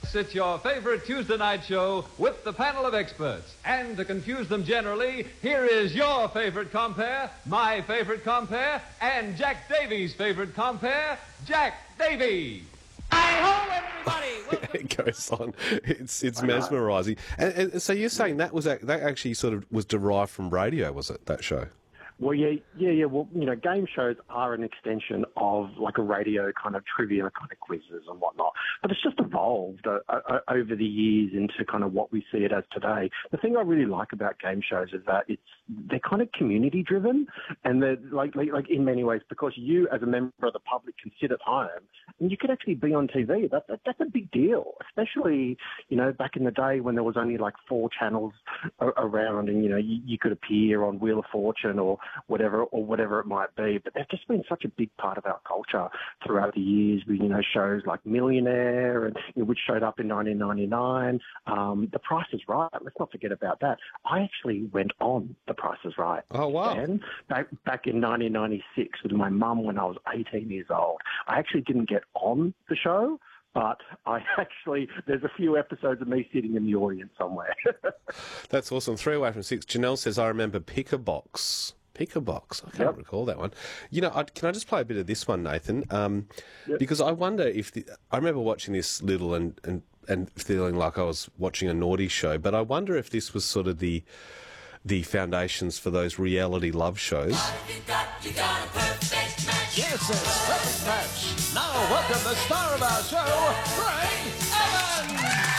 It's your favorite Tuesday night show with the panel of experts. And to confuse them generally, here is your favorite compere, my favorite compere, and Jack Davies' favorite compere, Jack Davies. Hi-ho, everybody! It goes on. It's mesmerising. And so you're saying that actually sort of was derived from radio, was it, that show? Well, yeah. Well, game shows are an extension of like a radio kind of trivia kind of quizzes and whatnot. But it's just evolved over the years into kind of what we see it as today. The thing I really like about game shows is that they're kind of community driven, and they're like in many ways, because you as a member of the public can sit at home and you could actually be on TV. That's a big deal, especially back in the day when there was only like 4 channels around, and you could appear on Wheel of Fortune or whatever it might be. But they've just been such a big part of our culture throughout the years. We, shows like Millionaire, and which showed up in 1999. The Price is Right. Let's not forget about that. I actually went on The Price is Right. Oh wow! And back in 1996 with my mum when I was 18 years old. I actually didn't get on the show, but there's a few episodes of me sitting in the audience somewhere. That's awesome. 3 away from 6. Janelle says, I remember Pick-a-Box. I can't recall that one. Can I just play a bit of this one, Nathan? Because I wonder if I remember watching this little and feeling like I was watching a naughty show, but I wonder if this was sort of the foundations for those reality love shows. You got a perfect match. Yes, it's Perfect Match. Now welcome the star of our show, Craig Evans.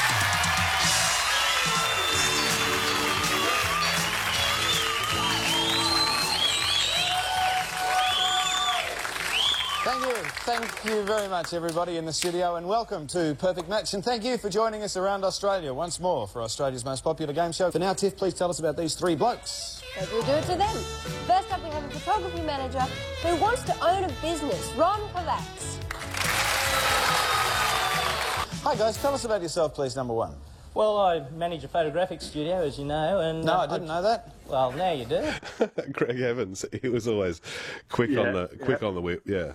Thank you very much, everybody in the studio, and welcome to Perfect Match. And thank you for joining us around Australia once more for Australia's most popular game show. For now, Tiff, please tell us about these 3 blokes. But we'll do it to them. First up, we have a photography manager who wants to own a business, Ron Kovacs. Hi, guys. Tell us about yourself, please, number 1. Well, I manage a photographic studio, as you know, and... No, I didn't know that. Well, now you do. Craig Evans, he was always quick on the whip, yeah.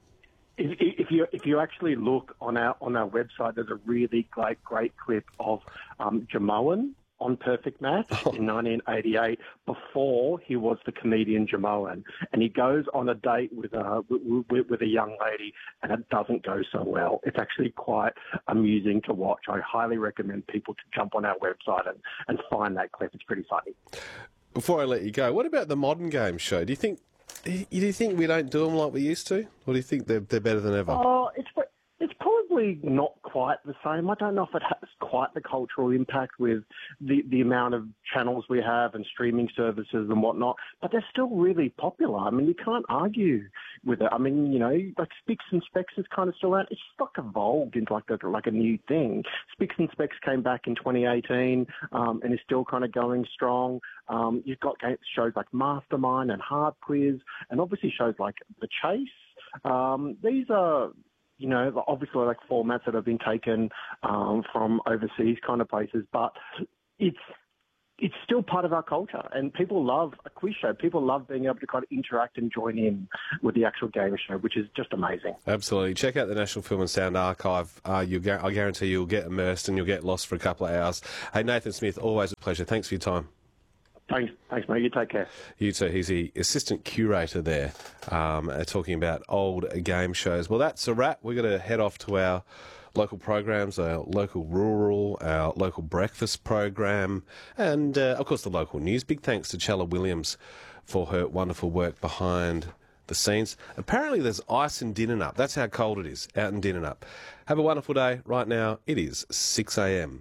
If you actually look on our website, there's a really great clip of Jamoan on Perfect Match in 1988, before he was the comedian Jamoan, and he goes on a date with a young lady, and it doesn't go so well. It's actually quite amusing to watch. I highly recommend people to jump on our website and find that clip. It's pretty funny. Before I let you go, what about the modern game show? Do you think we don't do them like we used to, or do you think they're better than ever? Oh, it's probably not quite the same. I don't know if it has quite the cultural impact with the amount of channels we have and streaming services and whatnot, but they're still really popular. I mean, you can't argue with it. I mean, like Spicks and Specks is kind of still around. It's just like evolved into like a new thing. Spicks and Specks came back in 2018 and is still kind of going strong. You've got shows like Mastermind and Hard Quiz, and obviously shows like The Chase. These are, obviously like formats that have been taken from overseas kind of places, but it's still part of our culture, and people love a quiz show. People love being able to kind of interact and join in with the actual game show, which is just amazing. Absolutely. Check out the National Film and Sound Archive. I guarantee you'll get immersed and you'll get lost for a couple of hours. Hey, Nathan Smith, always a pleasure. Thanks for your time. Thanks, mate. You take care. You too. He's the assistant curator there, talking about old game shows. Well, that's a wrap. We're going to head off to our local programs, our local rural, our local breakfast program, and, of course, the local news. Big thanks to Chella Williams for her wonderful work behind the scenes. Apparently there's ice in Dinninup. That's how cold it is out in Dinninup. Have a wonderful day. Right now, it is 6 a.m.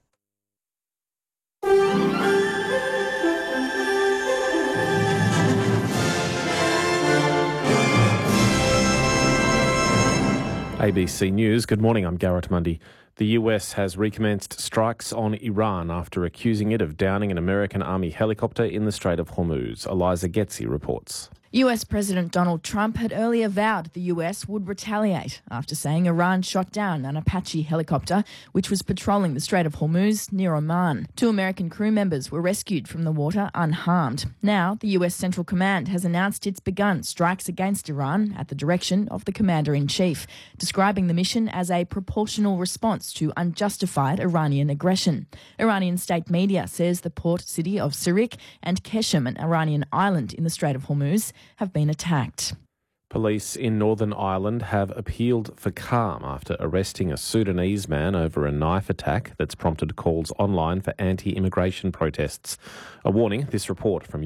ABC News. Good morning, I'm Garrett Mundy. The US has recommenced strikes on Iran after accusing it of downing an American Army helicopter in the Strait of Hormuz. Eliza Getzi reports. US President Donald Trump had earlier vowed the US would retaliate after saying Iran shot down an Apache helicopter which was patrolling the Strait of Hormuz near Oman. 2 American crew members were rescued from the water unharmed. Now, the US Central Command has announced it's begun strikes against Iran at the direction of the Commander-in-Chief, describing the mission as a proportional response to unjustified Iranian aggression. Iranian state media says the port city of Sirik and Keshem, an Iranian island in the Strait of Hormuz, have been attacked. Police in Northern Ireland have appealed for calm after arresting a Sudanese man over a knife attack that's prompted calls online for anti-immigration protests. A warning, this report from